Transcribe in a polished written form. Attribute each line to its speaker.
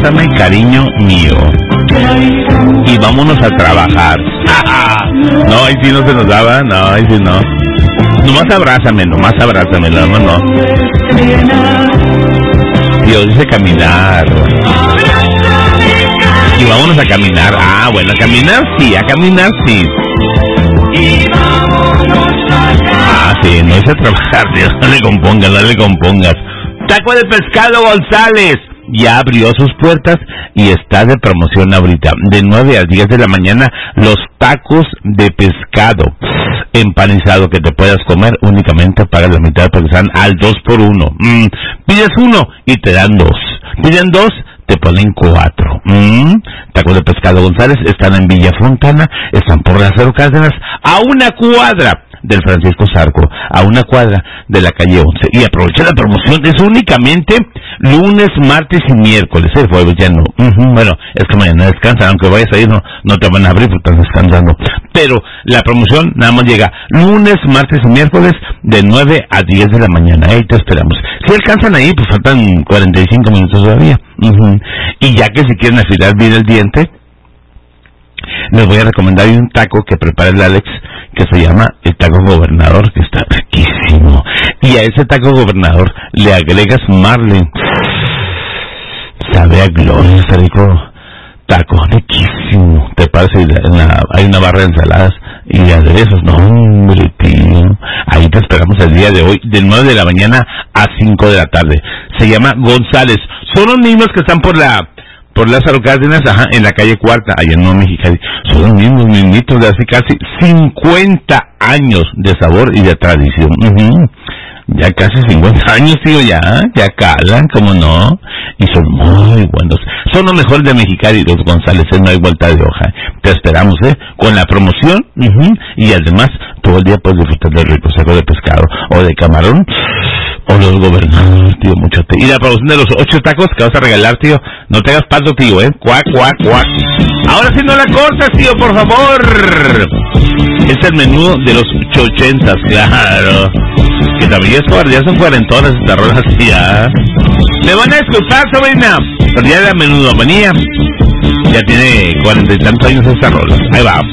Speaker 1: abrázame, cariño mío. Y vámonos a trabajar. No, ahí sí no se nos daba, no, ahí sí no. Nomás abrázame, no, no. Dios dice caminar. Y vámonos a caminar. Bueno, a caminar sí. Sí, no es a trabajar, Dios, no le compongas. Taco de Pescado González ya abrió sus puertas y está de promoción ahorita. De 9 a 10 de la mañana, los tacos de pescado empanizado que te puedas comer, únicamente pagas la mitad porque están al 2x1. Pides uno y te dan dos. Piden dos, te ponen 4. Tacos de Pescado González están en Villa Fontana, están por Lázaro Cárdenas, a una cuadra del Francisco Zarco, a una cuadra de la calle 11. Y aprovecha la promoción, es únicamente lunes, martes y miércoles. El jueves ya no. Bueno, es que mañana descansan, aunque vayas a ir, no te van a abrir porque están descansando. Pero la promoción nada más llega lunes, martes y miércoles de 9 a 10 de la mañana. Ahí te esperamos. Si alcanzan ahí, pues faltan 45 minutos todavía. Y ya que si quieren afilar bien el diente, les voy a recomendar un taco que prepara el Alex, que se llama el taco gobernador, que está riquísimo. Y a ese taco gobernador le agregas marlin. Sabe a gloria, está rico. Taco riquísimo. Te parece, hay una barra de ensaladas y de aderezos. No, hombre, tío. Ahí te esperamos el día de hoy, de 9 de la mañana a 5 de la tarde. Se llama González. Son los mismos que están por Lázaro Cárdenas, en la calle Cuarta, allá en Nuevo Mexicali. Son los mismitos de hace casi 50 años de sabor y de tradición. Ya casi 50 años, tío, ya calan, como no, y son muy buenos. Son los mejores de Mexicali, los González, no hay vuelta de hoja. Te esperamos, con la promoción, y además, todo el día puedes disfrutar del rico saco de pescado, o de camarón, o los gobernadores, tío, mucho té. Y la promoción de los 8 tacos que vas a regalar, tío, no te hagas pato, tío, cuac. Ahora sí no la cortas, tío, por favor. Es el menú de los 80, claro. Que también ya son 40 horas estas rolas, ya. Me van a disculpar, sobrina, pero ya la menudomanía ya tiene 40 y tantos años esta rola. Ahí va.